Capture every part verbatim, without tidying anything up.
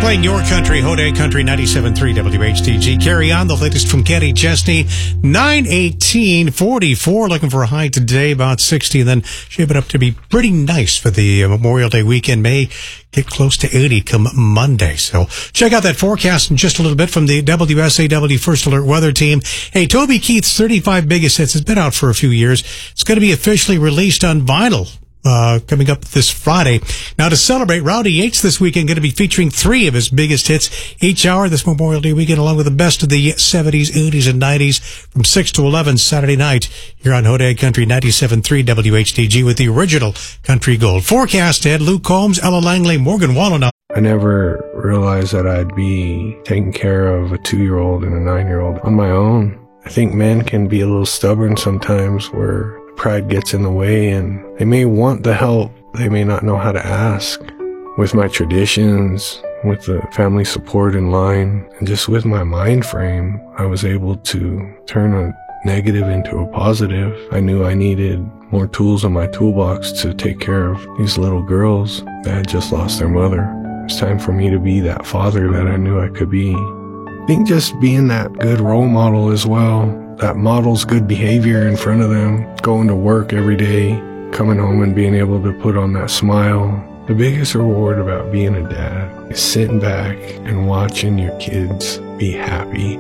Playing your country, Hode Country, ninety-seven point three W H T G. Carry on, the latest from Kenny Chesney, nine eighteen forty-four. Looking for a high today, about sixty, and then shape it up to be pretty nice for the uh, Memorial Day weekend. May get close to eighty come Monday. So check out that forecast in just a little bit from the W S A W First Alert Weather Team. Hey, Toby Keith's thirty-five Biggest Hits has been out for a few years. It's going to be officially released on vinyl. Uh, coming up this Friday. Now, to celebrate, Rowdy Yates this weekend going to be featuring three of his biggest hits each hour this Memorial Day weekend, along with the best of the seventies, eighties, and nineties from six to eleven Saturday night here on Hode Country ninety-seven point three W H T G with the original Country Gold. Forecast ahead, Luke Combs, Ella Langley, Morgan Wallen. I never realized that I'd be taking care of a two-year-old and a nine-year-old on my own. I think men can be a little stubborn sometimes, where pride gets in the way, and they may want the help, they may not know how to ask. With my traditions, with the family support in line, and just with my mind frame, I was able to turn a negative into a positive. I knew I needed more tools in my toolbox to take care of these little girls that had just lost their mother. It's time for me to be that father that I knew I could be. I think just being that good role model as well, that models good behavior in front of them, going to work every day, coming home and being able to put on that smile. The biggest reward about being a dad is sitting back and watching your kids be happy.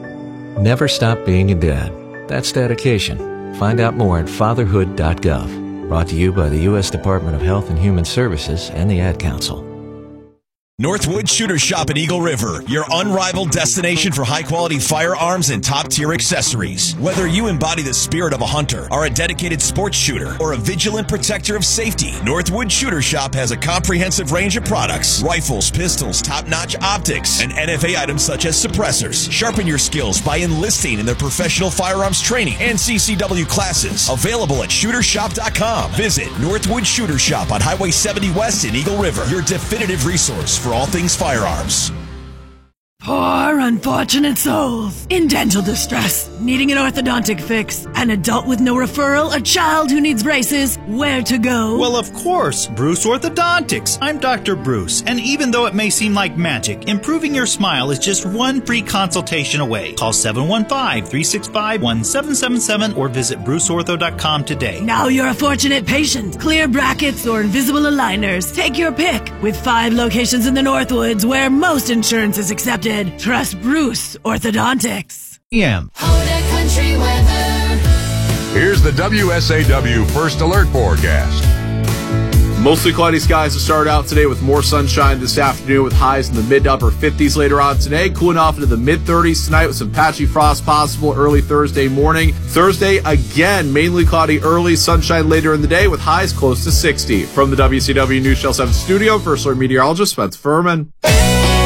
Never stop being a dad. That's dedication. Find out more at fatherhood dot gov. Brought to you by the U S Department of Health and Human Services and the Ad Council. Northwood Shooter Shop in Eagle River, your unrivaled destination for high-quality firearms and top-tier accessories. Whether you embody the spirit of a hunter, are a dedicated sports shooter, or a vigilant protector of safety, Northwood Shooter Shop has a comprehensive range of products: rifles, pistols, top-notch optics, and N F A items such as suppressors. Sharpen your skills by enlisting in their professional firearms training and C C W classes. Available at shooter shop dot com. Visit Northwood Shooter Shop on Highway seventy West in Eagle River, your definitive resource for all things firearms. Poor unfortunate souls in dental distress, needing an orthodontic fix, an adult with no referral, a child who needs braces, where to go? Well, of course, Bruce Orthodontics. I'm Doctor Bruce, and even though it may seem like magic, improving your smile is just one free consultation away. Call seven one five, three six five, one seven seven seven or visit bruce ortho dot com today. Now you're a fortunate patient. Clear brackets or invisible aligners. Take your pick. With five locations in the Northwoods where most insurance is accepted. Trust Bruce Orthodontics. Yeah. Country weather. Here's the W S A W First Alert forecast. Mostly cloudy skies to start out today with more sunshine this afternoon with highs in the mid to upper fifties later on today. Cooling off into the mid thirties tonight with some patchy frost possible early Thursday morning. Thursday, again, mainly cloudy early, sunshine later in the day with highs close to sixty. From the W C W News Channel seven studio, First Alert meteorologist Spencer Furman.